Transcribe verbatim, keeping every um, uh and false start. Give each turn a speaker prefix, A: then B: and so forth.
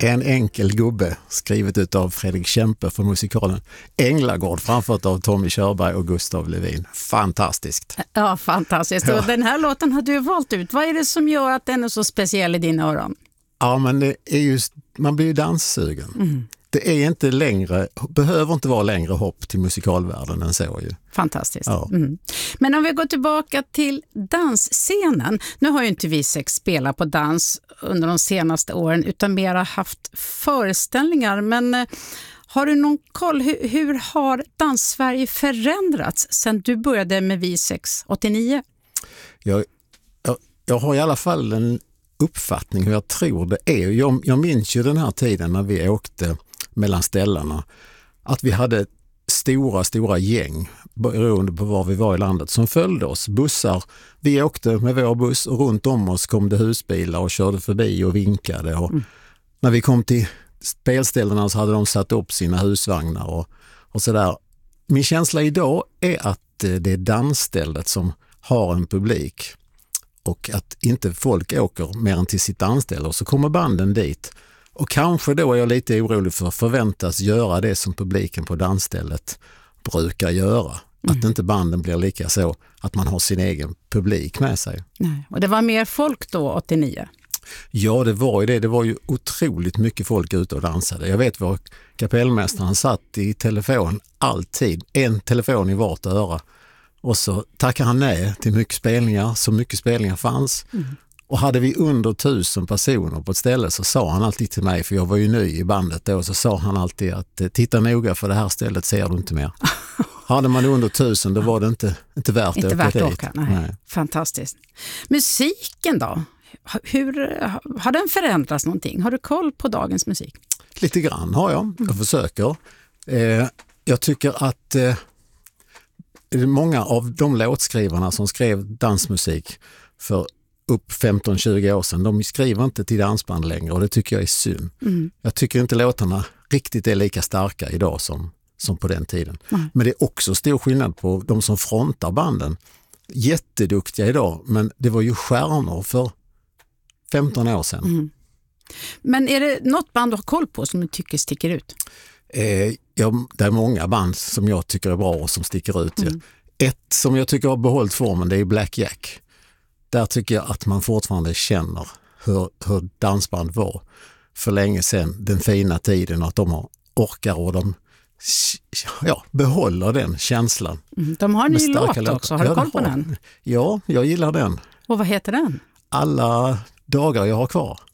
A: En enkel gubbe, skrivet ut av Fredrik Kempe för musikalen Änglagård, framfört av Tommy Körberg och Gustav Levin. Fantastiskt.
B: Ja, fantastiskt. Ja. Och den här låten har du valt ut. Vad är det som gör att den är så speciell i dina öron?
A: Ja, men det är just, man blir ju danssugen. Mm. Det är inte längre, behöver inte vara längre hopp till musikalvärlden än så ju.
B: Fantastiskt.
A: Ja.
B: Mm. Men om vi går tillbaka till dansscenen. Nu har ju inte vi sex spelat på dans under de senaste åren utan mer haft föreställningar. Men eh, har du någon koll? Hur, hur har Danssverige förändrats sedan du började med Vi sex åttionio?
A: Jag, jag, jag har i alla fall en uppfattning hur jag tror det är. Jag, jag minns ju den här tiden när vi åkte mellan ställena, att vi hade stora, stora gäng beroende på var vi var i landet som följde oss. Bussar, vi åkte med vår buss och runt om oss kom det husbilar och körde förbi och vinkade. Och mm. När vi kom till spelställena så hade de satt upp sina husvagnar och, och sådär. Min känsla idag är att det är dansstället som har en publik och att inte folk åker mer än till sitt anställe och så kommer banden dit. Och kanske då är jag lite orolig för att förväntas göra det som publiken på dansstället brukar göra. Mm. Att inte banden blir lika så att man har sin egen publik med sig.
B: Nej. Och det var mer folk då åttionio?
A: Ja, det var ju det. Det var ju otroligt mycket folk ute och dansade. Jag vet vad kapellmästaren satt i telefon alltid. En telefon i vart öra. Och så tackade han nej till mycket spelningar. Så mycket spelningar fanns. Mm. Och hade vi under tusen personer på ett ställe så sa han alltid till mig, för jag var ju ny i bandet då, så sa han alltid att titta noga för det här stället ser du inte mer. Hade man under tusen då var det inte, inte värt
B: inte
A: att
B: värt
A: åka
B: att
A: dit.
B: åka, nej. Nej. Fantastiskt. Musiken då? Hur, har den förändrats någonting? Har du koll på dagens musik?
A: Lite grann har jag. Jag försöker. Eh, jag tycker att eh, många av de låtskrivarna som skrev dansmusik för upp femton tjugo år sedan, de skriver inte till dansband längre och det tycker jag är synd. Mm. Jag tycker inte låtarna riktigt är lika starka idag som, som på den tiden. Mm. Men det är också stor skillnad på de som frontar banden. Jätteduktiga idag, men det var ju stjärnor för femton år sedan. Mm.
B: Men är det något band du har koll på som du tycker sticker ut?
A: Eh, ja, det är många band som jag tycker är bra och som sticker ut. Mm. Ett som jag tycker har behållit formen, det är Black Jack. Där tycker jag att man fortfarande känner hur, hur dansband var för länge sedan, den fina tiden, och att de har orkar och de ja, behåller den känslan.
B: Mm, de har en ny låt låt också, har du koll på
A: har,
B: den?
A: Ja, jag gillar den.
B: Och vad heter den?
A: Alla dagar jag har kvar.